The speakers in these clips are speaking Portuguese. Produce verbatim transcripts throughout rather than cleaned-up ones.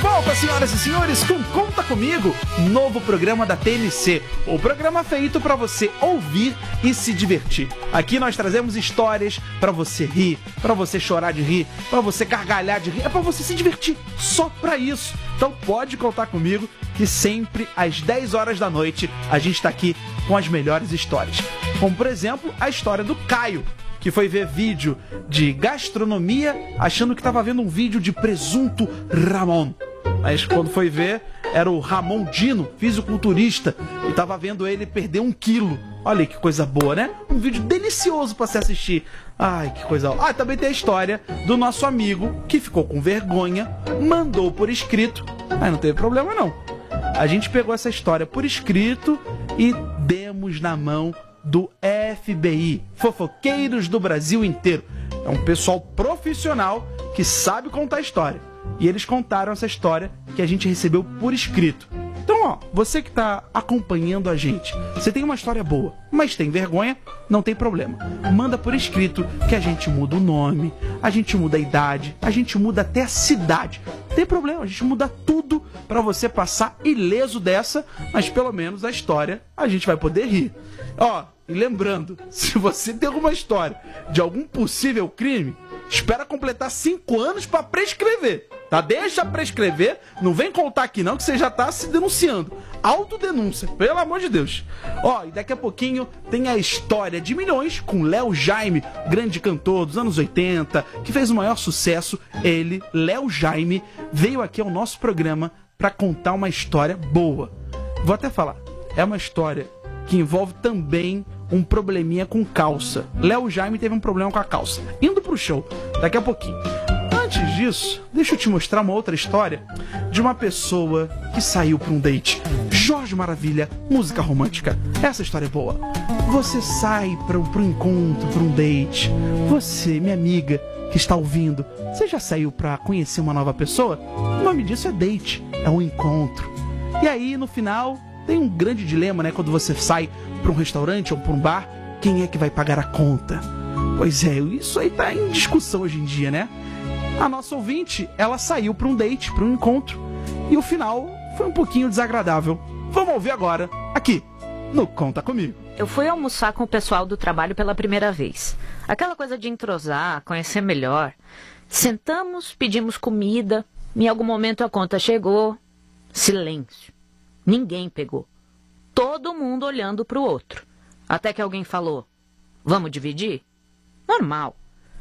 volta, senhoras e senhores, com Conta Comigo, novo programa da T N C. O programa feito para você ouvir e se divertir. Aqui nós trazemos histórias para você rir, para você chorar de rir, para você gargalhar de rir, é para você se divertir, só para isso. Então pode contar comigo que sempre às dez horas da noite a gente tá aqui com as melhores histórias. Como, por exemplo, a história do Caio, que foi ver vídeo de gastronomia achando que estava vendo um vídeo de presunto Ramon. Mas quando foi ver, era o Ramon Dino, fisiculturista, e tava vendo ele perder um quilo. Olha aí que coisa boa, né? Um vídeo delicioso para se assistir. Ai, que coisa... Ah, também tem a história do nosso amigo que ficou com vergonha, mandou por escrito, mas não teve problema não. A gente pegou essa história por escrito e demos na mão do F B I, fofoqueiros do Brasil inteiro. É um pessoal profissional que sabe contar história. E eles contaram essa história que a gente recebeu por escrito. Então, ó, você que tá acompanhando a gente, você tem uma história boa, mas tem vergonha, não tem problema. Manda por escrito que a gente muda o nome, a gente muda a idade, a gente muda até a cidade. Não tem problema, a gente muda tudo pra você passar ileso dessa, mas pelo menos a história a gente vai poder rir. Ó, e lembrando, se você tem alguma história de algum possível crime, espera completar cinco anos pra prescrever, tá? Deixa prescrever, não vem contar aqui não que você já tá se denunciando. Autodenúncia, pelo amor de Deus. Ó, e daqui a pouquinho tem a história de milhões com Léo Jaime, grande cantor dos anos oitenta, que fez o maior sucesso. Ele, Léo Jaime, veio aqui ao nosso programa pra contar uma história boa. Vou até falar, é uma história que envolve também um probleminha com calça. Léo Jaime teve um problema com a calça. Indo pro show, daqui a pouquinho. Antes disso, deixa eu te mostrar uma outra história de uma pessoa que saiu pra um date. Jorge Maravilha, música romântica. Essa história é boa. Você sai pro, pro encontro, pra um date. Você, minha amiga, que está ouvindo, você já saiu pra conhecer uma nova pessoa? O nome disso é date, é um encontro. E aí, no final, tem um grande dilema, né? Quando você sai para um restaurante ou para um bar, quem é que vai pagar a conta? Pois é, isso aí tá em discussão hoje em dia, né? A nossa ouvinte, ela saiu para um date, para um encontro, e o final foi um pouquinho desagradável. Vamos ouvir agora, aqui, no Conta Comigo. Eu fui almoçar com o pessoal do trabalho pela primeira vez. Aquela coisa de entrosar, conhecer melhor. Sentamos, pedimos comida, em algum momento a conta chegou. Silêncio. Ninguém pegou. Todo mundo olhando para o outro. Até que alguém falou, vamos dividir? Normal.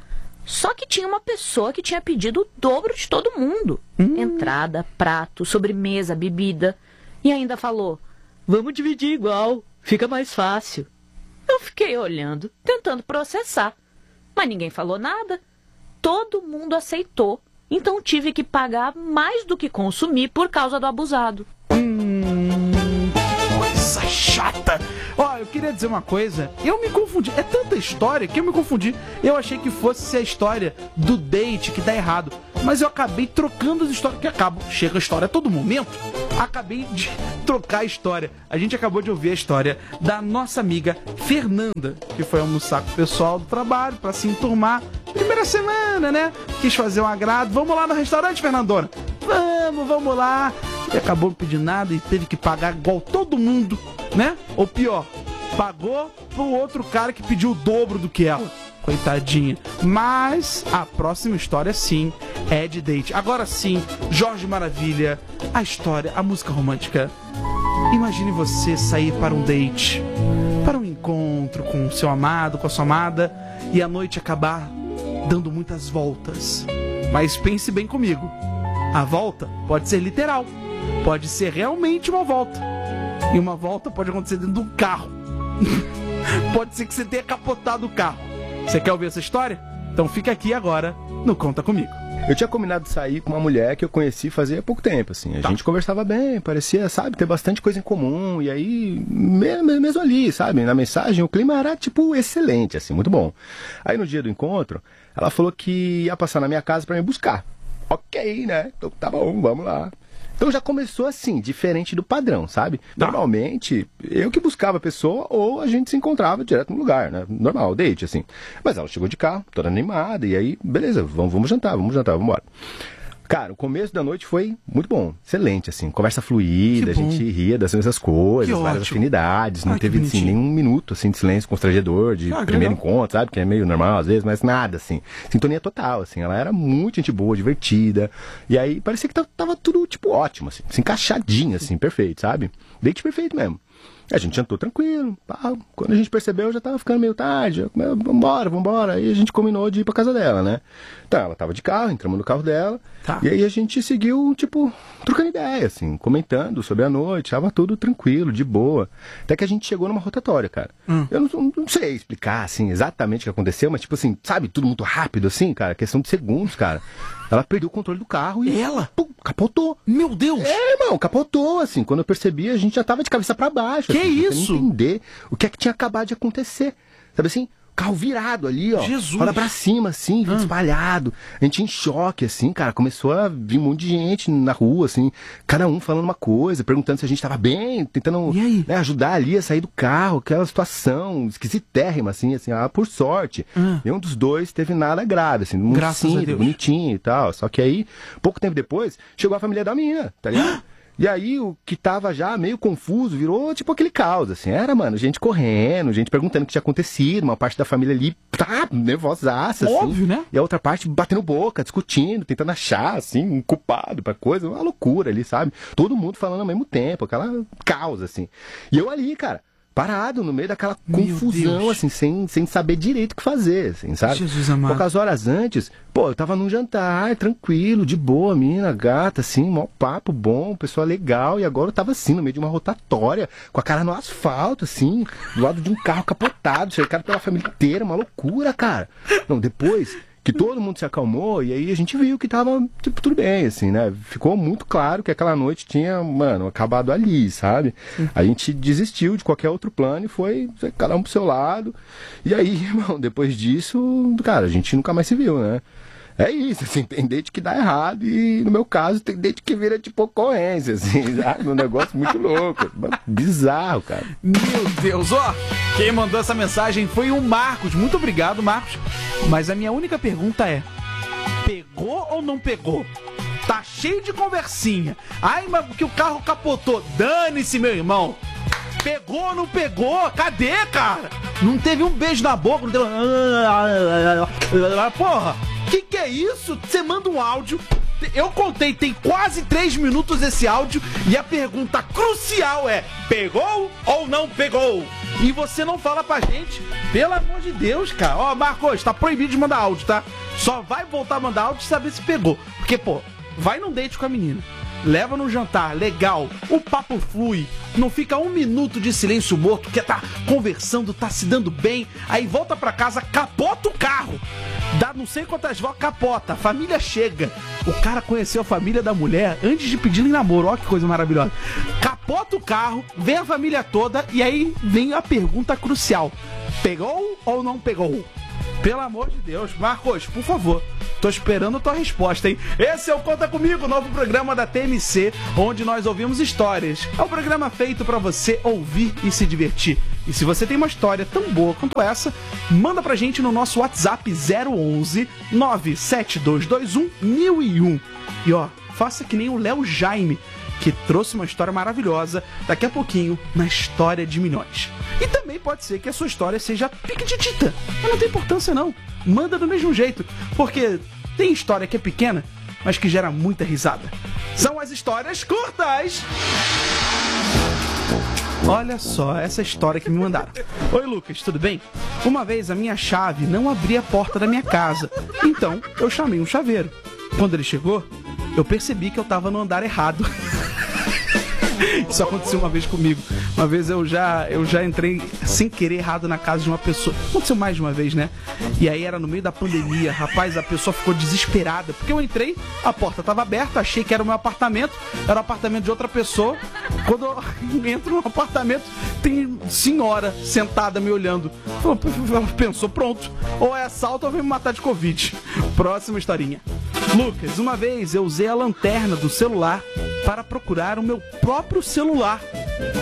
Só que tinha uma pessoa que tinha pedido o dobro de todo mundo. Hum. Entrada, prato, sobremesa, bebida. E ainda falou, vamos dividir igual, fica mais fácil. Eu fiquei olhando, tentando processar. Mas ninguém falou nada. Todo mundo aceitou. Então tive que pagar mais do que consumir por causa do abusado. Coisa chata. Ó, eu queria dizer uma coisa. Eu me confundi. É tanta história que eu me confundi. Eu achei que fosse a história do date que dá errado. Mas eu acabei trocando as histórias. Que acabam. Chega a história a todo momento. Acabei de trocar a história. A gente acabou de ouvir a história da nossa amiga Fernanda, que foi almoçar com o pessoal do trabalho pra se enturmar. Primeira semana, né? Quis fazer um agrado. Vamos lá no restaurante, Fernandona? Vamos, vamos lá. E acabou não pedindo nada e teve que pagar igual todo mundo, né? Ou pior, pagou pro outro cara que pediu o dobro do que ela. Coitadinha. Mas a próxima história, sim, é de date. Agora sim, Jorge Maravilha, a história, a música romântica. Imagine você sair para um date, para um encontro com o seu amado, com a sua amada, e a noite acabar dando muitas voltas. Mas pense bem comigo. A volta pode ser literal. Pode ser realmente uma volta. E uma volta pode acontecer dentro de um carro. Pode ser que você tenha capotado o carro. Você quer ouvir essa história? Então fica aqui agora no Conta Comigo. Eu tinha combinado de sair com uma mulher que eu conheci fazia pouco tempo, assim. A tá. gente conversava bem, parecia, sabe, ter bastante coisa em comum. E aí, mesmo, mesmo ali, sabe, na mensagem, o clima era, tipo, excelente, assim, muito bom. Aí no dia do encontro, ela falou que ia passar na minha casa pra me buscar. Ok, né? Então tá bom, vamos lá. Então já começou assim, diferente do padrão, sabe? Normalmente, eu que buscava a pessoa ou a gente se encontrava direto no lugar, né? Normal, date, assim. Mas ela chegou de carro, toda animada, e aí, beleza, vamos, vamos jantar, vamos jantar, vamos embora. Cara, o começo da noite foi muito bom, excelente, assim, conversa fluida, a gente ria das mesmas coisas, Que várias ótimo. afinidades, não Ai, que teve, assim, bonitinho. nenhum minuto, assim, de silêncio constrangedor, de Ah, que primeiro legal. encontro, sabe, que é meio normal às vezes, mas nada, assim, sintonia total, assim, ela era muito gente boa, divertida, e aí parecia que tava, tava tudo, tipo, ótimo, assim, se encaixadinho, assim, perfeito, sabe, date perfeito mesmo. A gente jantou tranquilo, pá. Quando a gente percebeu já tava ficando meio tarde, eu, vambora, vambora, aí a gente combinou de ir pra casa dela, né. Então ela tava de carro, entramos no carro dela, Tá. e aí a gente seguiu, tipo, trocando ideia, assim, comentando sobre a noite, tava tudo tranquilo, de boa, até que a gente chegou numa rotatória, cara. Hum. Eu não, não sei explicar, assim, exatamente o que aconteceu, mas tipo assim, sabe, tudo muito rápido, assim, cara, questão de segundos, cara. Ela perdeu o controle do carro e... Ela? Pum, capotou. Meu Deus! É, irmão, capotou, assim. Quando eu percebi, a gente já tava de cabeça pra baixo. Que assim, isso? tentando entender o que é que tinha acabado de acontecer. Sabe assim? Carro virado ali, ó. Jesus! Olha pra cima, assim, Ah. espalhado. A gente em choque, assim, cara. Começou a vir um monte de gente na rua, assim. Cada um falando uma coisa, perguntando se a gente tava bem, tentando E aí? né, ajudar ali a sair do carro. Aquela situação esquisitérrima, assim, assim. Ah, por sorte, Ah. nenhum dos dois teve nada grave, assim. Muito Graças a simples, Deus. bonitinho e tal. Só que aí, pouco tempo depois, chegou a família da menina, tá ligado? E aí, o que tava já meio confuso virou tipo aquele caos, assim. Era, mano, gente correndo, gente perguntando o que tinha acontecido, uma parte da família ali, tá, nervosaça, assim. Óbvio, né? E a outra parte batendo boca, discutindo, tentando achar, assim, um culpado pra coisa, uma loucura ali, sabe? Todo mundo falando ao mesmo tempo, aquela caos, assim. E eu ali, cara, parado no meio daquela Meu confusão, Deus. assim, sem, sem saber direito o que fazer, assim, sabe? Jesus amado. Poucas horas antes, pô, eu tava num jantar, tranquilo, de boa, mina, gata, assim, mó papo bom, pessoa legal, e agora eu tava assim, no meio de uma rotatória, com a cara no asfalto, assim, do lado de um carro capotado, cercado pela família inteira, uma loucura, cara. Não, depois que todo mundo se acalmou, e aí a gente viu que tava, tipo, tudo bem, assim, né? Ficou muito claro que aquela noite tinha, mano, acabado ali, sabe? A gente desistiu de qualquer outro plano e foi cada um pro seu lado. E aí, irmão, depois disso, cara, a gente nunca mais se viu, né? É isso, assim, tem date que dá errado e, no meu caso, tem date que vira, tipo, ocorrência, assim, sabe? Um negócio muito louco, bizarro, cara. Meu Deus, ó, quem mandou essa mensagem foi o Marcos. Muito obrigado, Marcos. Mas a minha única pergunta é: pegou ou não pegou? Tá cheio de conversinha. Ai, mas que o carro capotou. Dane-se, meu irmão. Pegou ou não pegou? Cadê, cara? Não teve um beijo na boca, não teve... Porra, que que é isso? Você manda um áudio... Eu contei, tem quase três minutos esse áudio e a pergunta crucial é: pegou ou não pegou? E você não fala pra gente, pelo amor de Deus, cara. Ó, Marcos, tá proibido de mandar áudio, tá? Só vai voltar a mandar áudio e saber se pegou. Porque, pô, vai num date com a menina, leva no jantar, legal, o papo flui, não fica um minuto de silêncio morto, que tá conversando, tá se dando bem, aí volta pra casa, capota o carro, dá não sei quantas voltas, capota, a família chega, o cara conheceu a família da mulher antes de pedir em namoro, ó que coisa maravilhosa, capota o carro, vem a família toda, e aí vem a pergunta crucial: pegou ou não pegou? Pelo amor de Deus, Marcos, por favor, tô esperando a tua resposta, hein? Esse é o Conta Comigo, novo programa da T M C, onde nós ouvimos histórias. É um programa feito pra você ouvir e se divertir. E se você tem uma história tão boa quanto essa, manda pra gente no nosso WhatsApp zero onze nove sete dois dois um mil e um. E ó, faça que nem o Léo Jaime, que trouxe uma história maravilhosa daqui a pouquinho na História de Milhões. E também pode ser que a sua história seja piquititita, mas não tem importância não. Manda do mesmo jeito, porque tem história que é pequena, mas que gera muita risada. São as histórias curtas. Olha só essa história que me mandaram. Oi, Lucas, tudo bem? Uma vez a minha chave não abria a porta da minha casa, então eu chamei um chaveiro. Quando ele chegou, eu percebi que eu tava no andar errado. Isso aconteceu uma vez comigo. Uma vez eu já, eu já entrei sem querer errado na casa de uma pessoa. Aconteceu mais de uma vez, né? E aí era no meio da pandemia. Rapaz, a pessoa ficou desesperada. Porque eu entrei, a porta estava aberta, achei que era o meu apartamento. Era o apartamento de outra pessoa. Quando eu entro no apartamento, tem senhora sentada me olhando. Ela pensou, pronto, ou é assalto ou vem me matar de Covid. Próxima historinha. Lucas, uma vez eu usei a lanterna do celular para procurar o meu próprio celular.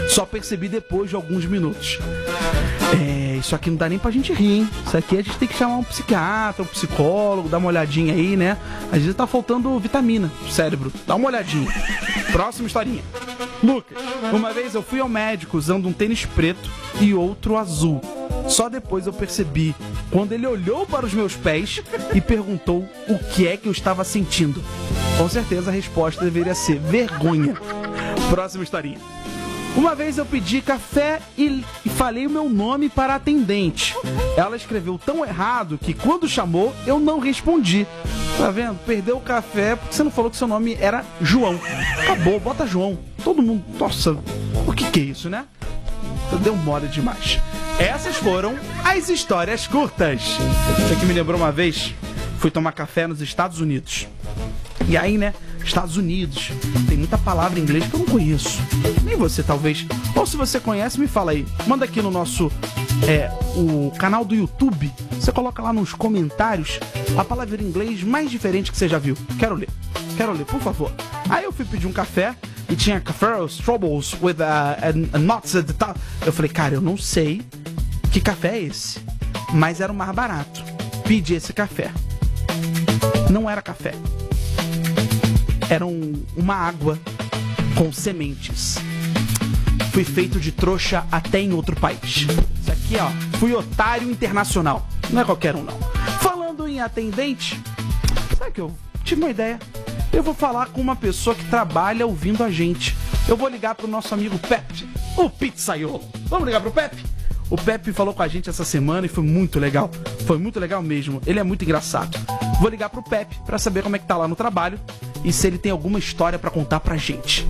Só percebi depois de alguns minutos. É, isso aqui não dá nem pra gente rir, hein? Isso aqui a gente tem que chamar um psiquiatra, um psicólogo, dar uma olhadinha aí, né? Às vezes tá faltando vitamina pro cérebro. Dá uma olhadinha. Próxima historinha. Lucas, uma vez eu fui ao médico usando um tênis preto e outro azul. Só depois eu percebi, quando ele olhou para os meus pés e perguntou o que é que eu estava sentindo. Com certeza a resposta deveria ser vergonha. Próxima historinha. Uma vez eu pedi café e falei o meu nome para a atendente. Ela escreveu tão errado que quando chamou eu não respondi. Tá vendo? Perdeu o café porque você não falou que seu nome era João. Acabou, bota João. Todo mundo... Nossa, o que que é isso, né? Deu mole demais. Essas foram as histórias curtas. Isso aqui me lembrou uma vez, fui tomar café nos Estados Unidos. E aí, né, Estados Unidos, tem muita palavra em inglês que eu não conheço. Nem você, talvez. Ou se você conhece, me fala aí. Manda aqui no nosso, é, o canal do YouTube. Você coloca lá nos comentários a palavra em inglês mais diferente que você já viu. Quero ler. Quero ler, por favor. Aí eu fui pedir um café e tinha café, troubles with uh, nuts at the top. Eu falei, cara, eu não sei que café é esse, mas era o mais barato. Pedi esse café. Não era café. Era um, uma água com sementes. Fui feito de trouxa até em outro país. Isso aqui, ó, fui otário internacional. Não é qualquer um, não. Falando em atendente, sabe que eu tive uma ideia? Eu vou falar com uma pessoa que trabalha ouvindo a gente. Eu vou ligar pro nosso amigo Pepe, o pizzaiolo. Vamos ligar pro Pepe? O Pepe falou com a gente essa semana e foi muito legal. Foi muito legal mesmo. Ele é muito engraçado. Vou ligar pro Pepe pra saber como é que tá lá no trabalho e se ele tem alguma história pra contar pra gente.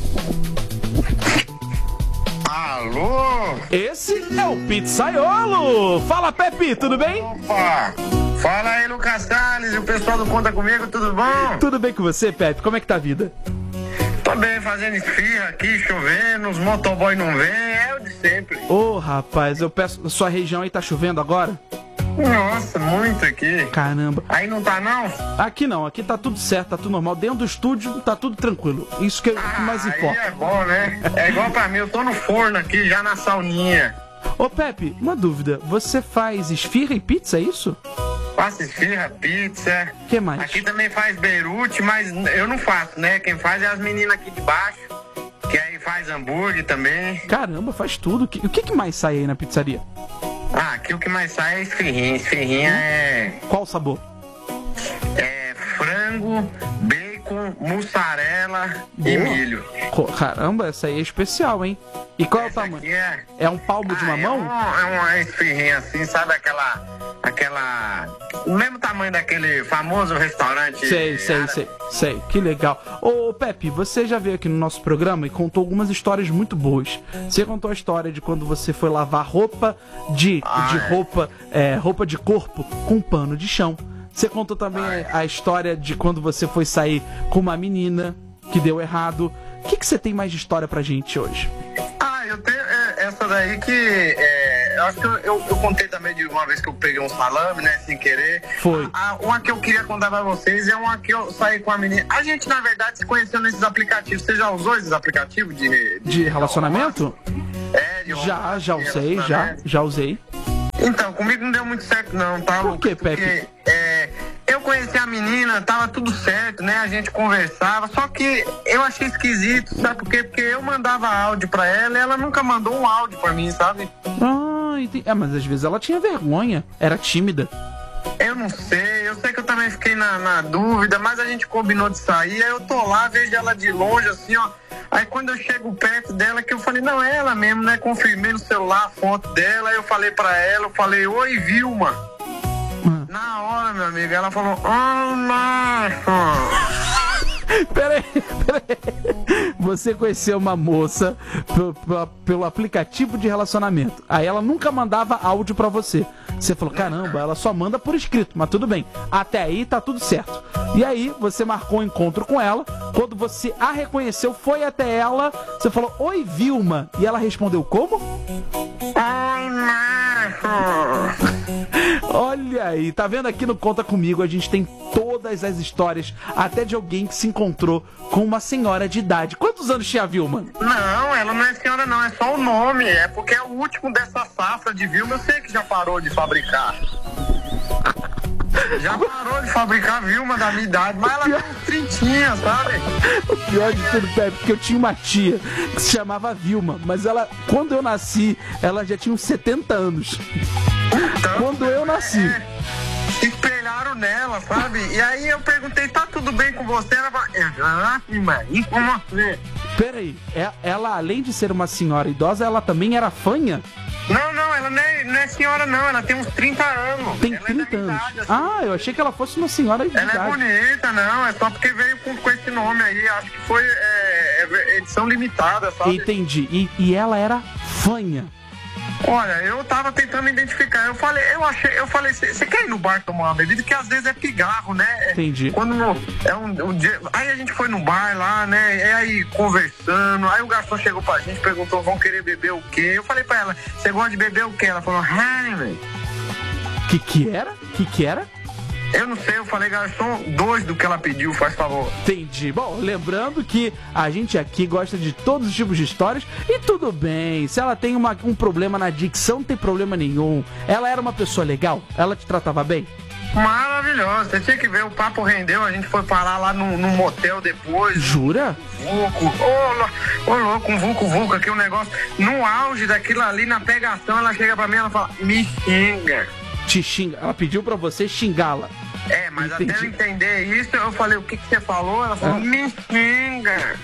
Alô? Esse é o pizzaiolo. Fala, Pepe, tudo bem? Opa! Fala aí, Lucas Salles e o pessoal do Conta Comigo, tudo bom? Tudo bem com você, Pepe? Como é que tá a vida? Tô bem, fazendo esfirra aqui, chovendo, os motoboy não vêm, é o de sempre. Ô, oh, rapaz, eu peço... Sua região aí tá chovendo agora? Nossa, muito aqui. Caramba. Aí não tá, não? Aqui não, aqui tá tudo certo, tá tudo normal. Dentro do estúdio tá tudo tranquilo. Isso que é o que mais importa. Aí é bom, né? É igual pra mim, eu tô no forno aqui, já na sauninha. Ô, Pepe, uma dúvida. Você faz esfirra e pizza, é isso? Faço esfirra, pizza. O que mais? Aqui também faz beirute, mas eu não faço, né? Quem faz é as meninas aqui de baixo, que aí faz hambúrguer também. Caramba, faz tudo. O que, o que mais sai aí na pizzaria? Ah, aqui o que mais sai é esfirrinha. Esfirrinha é... Qual o sabor? É frango, bacon, mussarela e Boa. milho. Caramba, essa aí é especial, hein? E qual Essa é o tamanho? aqui é... É um palmo de Ah, mamão? É, um, é uma esfirrinha assim, sabe aquela... Aquela... O mesmo tamanho daquele famoso restaurante... Sei, sei, árabe. sei, sei. Que legal. Ô, Pepe, você já veio aqui no nosso programa e contou algumas histórias muito boas. Você contou a história de quando você foi lavar roupa de, Ah, de é. roupa, é, roupa de corpo com pano de chão. Você contou também a, a história de quando você foi sair com uma menina que deu errado. O que, que você tem mais de história pra gente hoje? Ah, eu tenho é, essa daí que... É, eu acho que eu, eu, eu contei também de uma vez que eu peguei um salame, né, sem querer. Foi. A, uma que eu queria contar pra vocês é uma que eu saí com a menina. A gente, na verdade, se conheceu nesses aplicativos. Você já usou esses aplicativos de... De relacionamento? É, de Já, romance, já de usei, já, relacionamento. já usei. Então, comigo não deu muito certo não, tá? Por quê, Porque, Pepe? é, eu conheci a menina, tava tudo certo, né? A gente conversava, só que eu achei esquisito, sabe por quê? Porque eu mandava áudio pra ela e ela nunca mandou um áudio pra mim, sabe? Ah, entendi. É, mas às vezes ela tinha vergonha, era tímida. Eu não sei, eu sei que eu também fiquei na, na dúvida, mas a gente combinou de sair, aí eu tô lá, vejo ela de longe, assim, ó. Aí quando eu chego perto dela, que eu falei, não, é ela mesmo, né? Confirmei no celular a foto dela, aí eu falei pra ela, eu falei, oi, Vilma. Hum. Na hora, meu amigo, ela falou, oh, nossa. Peraí, peraí. Você conheceu uma moça p- p- pelo aplicativo de relacionamento. Aí ela nunca mandava áudio pra você. Você falou, caramba, ela só manda por escrito, mas tudo bem. Até aí tá tudo certo. E aí você marcou um encontro com ela. Quando você a reconheceu, foi até ela. Você falou, oi, Vilma. E ela respondeu como? Ai, Marco. Olha aí, tá vendo aqui no Conta Comigo? A gente tem todas as histórias, até de alguém que se encontrou com uma senhora de idade. Quantos anos tinha a Vilma? Não, ela não é senhora não, é só o nome. É porque é o último dessa safra de Vilma, eu sei que já parou de fabricar. Já parou de fabricar Vilma da minha idade, mas ela tem uns trintinha, sabe? O pior de tudo, Pepe, porque eu tinha uma tia que se chamava Vilma, mas ela, quando eu nasci, ela já tinha uns setenta anos. Então, Quando eu nasci. É, se espelharam nela, sabe? E aí eu perguntei, tá tudo bem com você? Ela falou, ah, mãe, e com você? Peraí, é- ela, além de ser uma senhora idosa, ela também era fanha? Não, não, ela não é, não é senhora não, ela tem uns trinta anos. Tem Ela é trinta da anos. idade, assim. Ah, eu achei que ela fosse uma senhora de Ela é idade. bonita, não, é só porque veio com, com esse nome aí, acho que foi é, é, edição limitada, sabe? Entendi. E, e ela era fanha. Olha, eu tava tentando identificar, eu falei, eu achei, eu falei, você quer ir no bar tomar uma bebida? Que às vezes é pigarro, né? Entendi. Quando é um, um dia, aí a gente foi no bar lá, né? E aí conversando, aí o garçom chegou pra gente, perguntou, vão querer beber o quê? Eu falei pra ela, você gosta de beber o quê? Ela falou, Heineken. Que que era? Que que era? Eu não sei, eu falei, garçom, dois do que ela pediu, faz favor. Entendi. Bom, lembrando que a gente aqui gosta de todos os tipos de histórias e tudo bem. Se ela tem uma, um problema na dicção, não tem problema nenhum. Ela era uma pessoa legal? Ela te tratava bem? Maravilhoso, você tinha que ver, o papo rendeu, a gente foi parar lá num, num motel depois. Jura? Vulco, ô lo- ô, louco, um vulco, vulco aqui, um negócio. No auge daquilo ali, na pegação, ela chega pra mim e ela fala, me xinga. Te xinga. Ela pediu pra você xingá-la. É, mas Entendi. até eu entender isso, eu falei, o que que você falou? Ela falou, Ah. me xinga.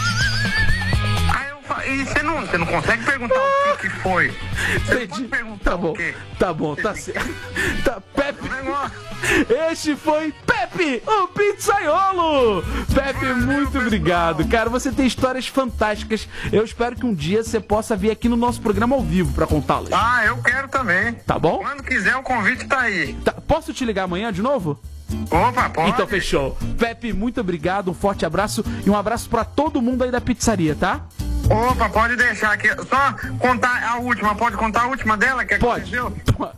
Aí eu falei, e você não, você não consegue perguntar o que que foi? Você não pode Entendi. perguntar Tá bom. o quê? Tá bom, tá certo. Tá, Pepe. O negócio. Este foi Pepe, o pizzaiolo! Pepe, muito obrigado. Cara, você tem histórias fantásticas. Eu espero que um dia você possa vir aqui no nosso programa ao vivo pra contá-las. Ah, eu quero também. Tá bom? Quando quiser, o convite tá aí. Tá, posso te ligar amanhã de novo? Opa, pode. Então fechou. Pepe, muito obrigado, um forte abraço e um abraço pra todo mundo aí da pizzaria, tá? Opa, pode deixar aqui. Só contar a última. Pode contar a última dela? Que Pode. aconteceu?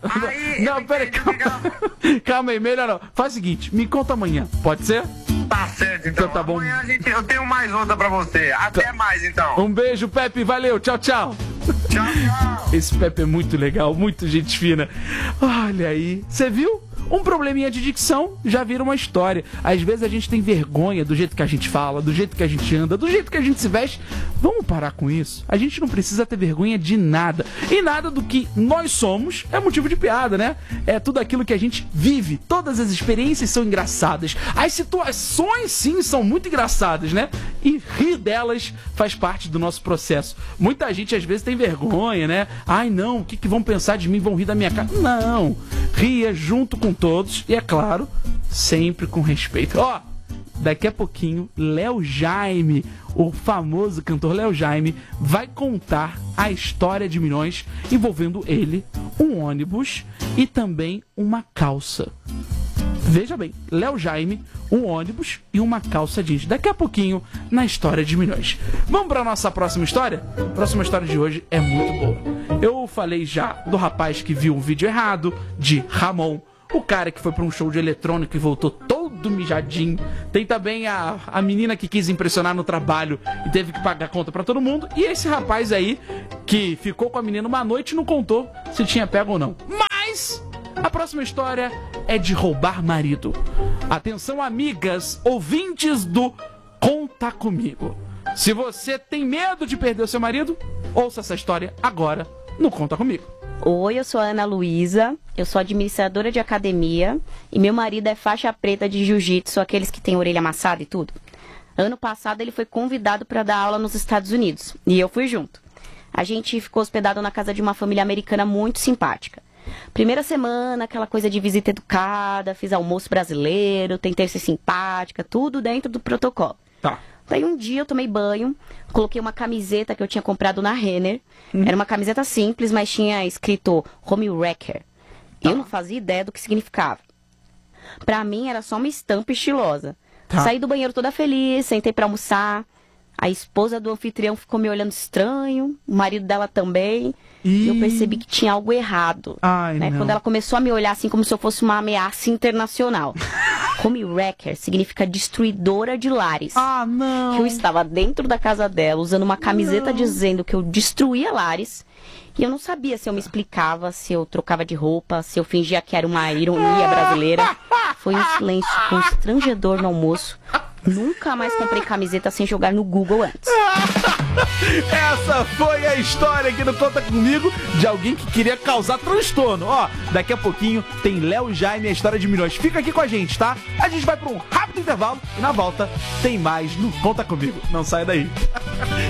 Aí, Não, eu pera aí, entendi calma. que Calma aí, melhor não. Faz o seguinte, me conta amanhã, pode ser? Tá certo, então. Então tá bom. Amanhã a gente, eu tenho mais outra pra você. Até mais, então. Um beijo, Pepe, valeu, tchau, tchau. Tchau, tchau. Esse Pepe é muito legal, muito gente fina. Olha aí, você viu? Um probleminha de dicção já vira uma história. Às vezes a gente tem vergonha do jeito que a gente fala, do jeito que a gente anda, do jeito que a gente se veste. Vamos parar com isso. A gente não precisa ter vergonha de nada. E nada do que nós somos é motivo de piada, né? É tudo aquilo que a gente vive. Todas as experiências são engraçadas. As situações, sim, são muito engraçadas, né? E rir delas faz parte do nosso processo. Muita gente às vezes tem vergonha, né? Ai, não, o que, que vão pensar de mim? Vão rir da minha cara? Não. Ria junto com todos e, é claro, sempre com respeito. Ó, daqui a pouquinho, Léo Jaime, o famoso cantor Léo Jaime, vai contar a história de milhões envolvendo ele, um ônibus e também uma calça. Veja bem, Léo Jaime, um ônibus e uma calça jeans. Daqui a pouquinho, na História de Milhões. Vamos para nossa próxima história? A próxima história de hoje é muito boa. Eu falei já do rapaz que viu um vídeo errado, de Ramon, o cara que foi para um show de eletrônico e voltou todo mijadinho. Tem também a, a menina que quis impressionar no trabalho e teve que pagar conta para todo mundo. E esse rapaz aí, que ficou com a menina uma noite e não contou se tinha pego ou não. Mas a próxima história é de roubar marido. Atenção, amigas, ouvintes do Conta Comigo. Se você tem medo de perder o seu marido, ouça essa história agora no Conta Comigo. Oi, eu sou a Ana Luísa, eu sou administradora de academia e meu marido é faixa preta de jiu-jitsu, aqueles que têm orelha amassada e tudo. Ano passado ele foi convidado para dar aula nos Estados Unidos e eu fui junto. A gente ficou hospedado na casa de uma família americana muito simpática. Primeira semana, aquela coisa de visita educada, fiz almoço brasileiro, tentei ser simpática, tudo dentro do protocolo. Tá. Daí um dia eu tomei banho, coloquei uma camiseta que eu tinha comprado na Renner. Hum. Era uma camiseta simples, mas tinha escrito Home Wrecker. Tá. Eu não fazia ideia do que significava. Pra mim era só uma estampa estilosa. Tá. Saí do banheiro toda feliz, sentei pra almoçar. A esposa do anfitrião ficou me olhando estranho, o marido dela também. Ih. E eu percebi que tinha algo errado. Ai, né? não. Quando ela começou a me olhar assim como se eu fosse uma ameaça internacional. Homewrecker significa destruidora de lares. Ah, não. Que eu estava dentro da casa dela, usando uma camiseta Não. dizendo que eu destruía lares. E eu não sabia se eu me explicava, se eu trocava de roupa, se eu fingia que era uma ironia brasileira. Foi um silêncio constrangedor no almoço. Nunca mais comprei camiseta sem jogar no Google antes. Essa foi a história aqui no Conta Comigo de alguém que queria causar transtorno. Ó, daqui a pouquinho tem Léo e Jaime, a história de milhões. Fica aqui com a gente, tá? A gente vai pra um rápido intervalo e na volta tem mais no Conta Comigo. Não sai daí.